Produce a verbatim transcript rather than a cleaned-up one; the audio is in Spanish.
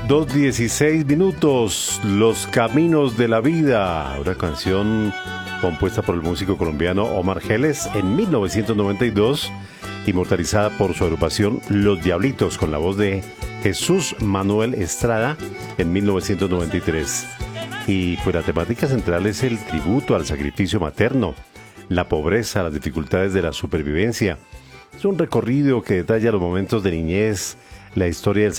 dos dieciséis minutos, Los Caminos de la Vida, una canción compuesta por el músico colombiano Omar Geles en mil novecientos noventa y dos, inmortalizada por su agrupación Los Diablitos con la voz de Jesús Manuel Estrada en mil novecientos noventa y tres. Y pues la temática central es el tributo al sacrificio materno, la pobreza, las dificultades de la supervivencia. Es un recorrido que detalla los momentos de niñez, la historia del